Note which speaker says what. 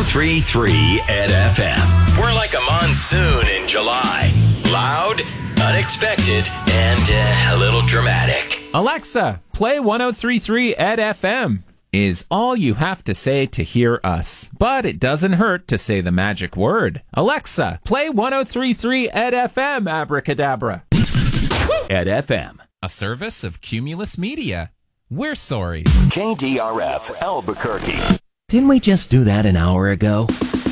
Speaker 1: 103.3 Ed FM. We're like a monsoon in July. Loud, unexpected, and a little dramatic.
Speaker 2: Alexa, play 103.3 Ed FM. Is all you have to say to hear us. But it doesn't hurt to say the magic word. Alexa, play 103.3 Ed FM, abracadabra.
Speaker 1: Ed FM.
Speaker 2: A service of Cumulus Media. We're sorry.
Speaker 1: KDRF Albuquerque. Didn't we just do that an hour ago?